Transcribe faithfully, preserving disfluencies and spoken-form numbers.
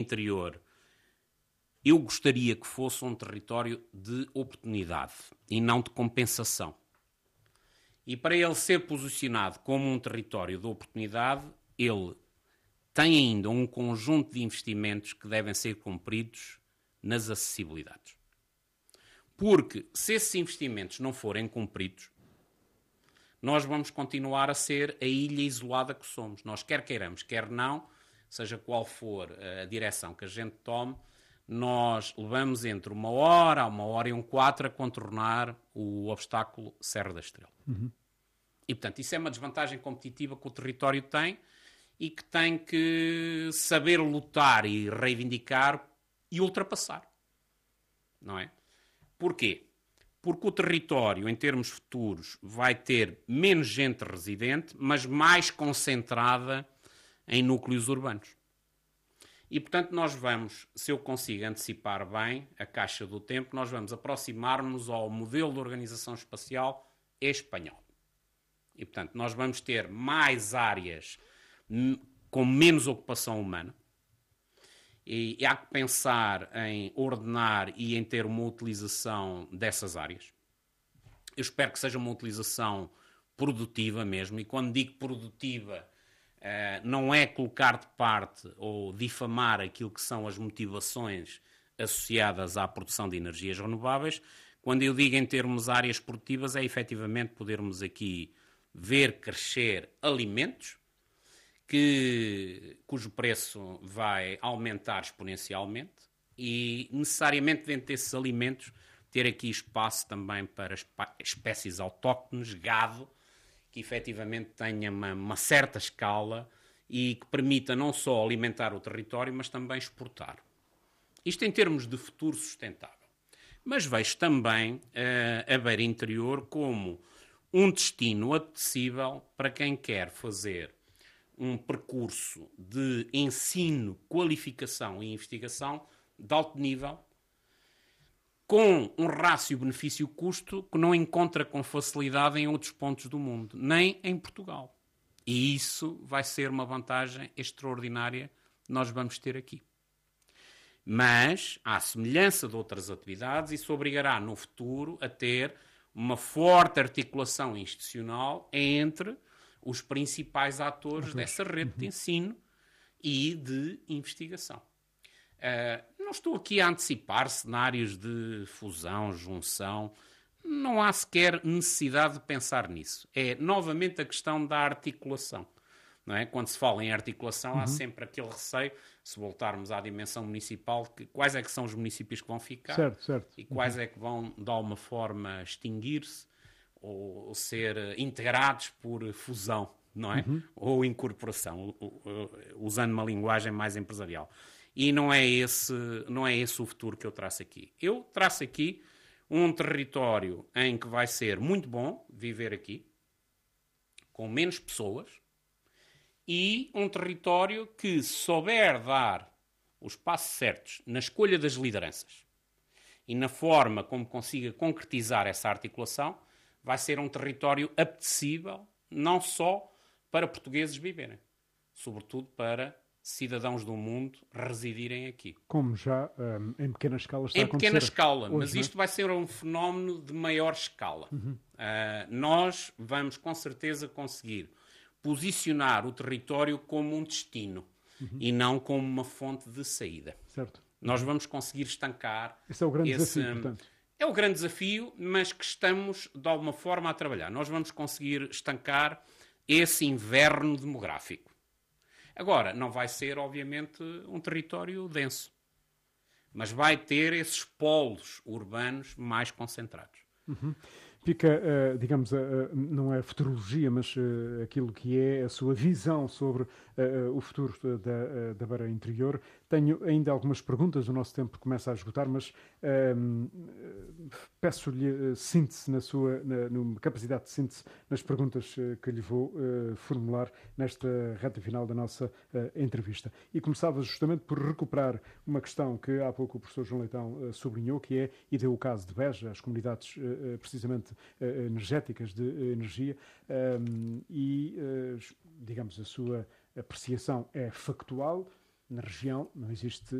Interior, eu gostaria que fosse um território de oportunidade e não de compensação. E para ele ser posicionado como um território de oportunidade, ele tem ainda um conjunto de investimentos que devem ser cumpridos nas acessibilidades. Porque se esses investimentos não forem cumpridos, nós vamos continuar a ser a ilha isolada que somos. Nós, quer queiramos, quer não, seja qual for a direção que a gente tome, nós levamos entre uma hora a uma hora e um quatro a contornar o obstáculo Serra da Estrela. Uhum. E, portanto, isso é uma desvantagem competitiva que o território tem e que tem que saber lutar e reivindicar e ultrapassar. Não é? Porquê? Porque o território, em termos futuros, vai ter menos gente residente, mas mais concentrada em núcleos urbanos. E, portanto, nós vamos, se eu consigo antecipar bem a caixa do tempo, nós vamos aproximar-nos ao modelo de organização espacial espanhol. E, portanto, nós vamos ter mais áreas com menos ocupação humana. E, e há que pensar em ordenar e em ter uma utilização dessas áreas. Eu espero que seja uma utilização produtiva mesmo. E quando digo produtiva, Uh, não é colocar de parte ou difamar aquilo que são as motivações associadas à produção de energias renováveis. Quando eu digo em termos áreas produtivas, é efetivamente podermos aqui ver crescer alimentos que, cujo preço vai aumentar exponencialmente e necessariamente dentro desses alimentos ter aqui espaço também para espécies autóctones, gado, que efetivamente tenha uma, uma certa escala e que permita não só alimentar o território, mas também exportar. Isto em termos de futuro sustentável. Mas vejo também uh, a Beira Interior como um destino apetecível para quem quer fazer um percurso de ensino, qualificação e investigação de alto nível, com um rácio benefício-custo que não encontra com facilidade em outros pontos do mundo, nem em Portugal. E isso vai ser uma vantagem extraordinária que nós vamos ter aqui. Mas, à semelhança de outras atividades, isso obrigará no futuro a ter uma forte articulação institucional entre os principais atores dessa rede de ensino e de investigação. Uh, não estou aqui a antecipar cenários de fusão, junção. Não há sequer necessidade de pensar nisso. É, novamente, a questão da articulação. Não é? Quando se fala em articulação, uhum. há sempre aquele receio, se voltarmos à dimensão municipal, que quais é que são os municípios que vão ficar certo, certo. e quais uhum. é que vão, de alguma forma, extinguir-se ou, ou ser integrados por fusão, não é? Uhum. Ou incorporação, usando uma linguagem mais empresarial. E não é esse, não é esse o futuro que eu traço aqui. Eu traço aqui um território em que vai ser muito bom viver aqui, com menos pessoas, e um território que, se souber dar os passos certos na escolha das lideranças e na forma como consiga concretizar essa articulação, vai ser um território apetecível, não só para portugueses viverem, sobretudo para cidadãos do mundo residirem aqui. Como já um, em pequena escala está em a acontecer. Em pequena escala, hoje, mas isto é? vai ser um fenómeno de maior escala. Uhum. Uh, nós vamos com certeza conseguir posicionar o território como um destino uhum. e não como uma fonte de saída. Certo. Nós vamos conseguir estancar... Esse é o grande esse, desafio, portanto. É o grande desafio, mas que estamos, de alguma forma, a trabalhar. Nós vamos conseguir estancar esse inverno demográfico. Agora, não vai ser, obviamente, um território denso, mas vai ter esses polos urbanos mais concentrados. Uhum. Fica, uh, digamos, uh, não é futurologia, mas uh, aquilo que é a sua visão sobre uh, o futuro da, da Beira Interior. Tenho ainda algumas perguntas, o nosso tempo começa a esgotar, mas uh, peço-lhe uh, síntese na sua na, na capacidade de síntese nas perguntas uh, que lhe vou uh, formular nesta reta final da nossa uh, entrevista. E começava justamente por recuperar uma questão que há pouco o professor João Leitão uh, sublinhou, que é, e deu o caso de Beja, as comunidades uh, precisamente uh, energéticas de uh, energia, um, e, uh, digamos, a sua apreciação é factual. Na região não existe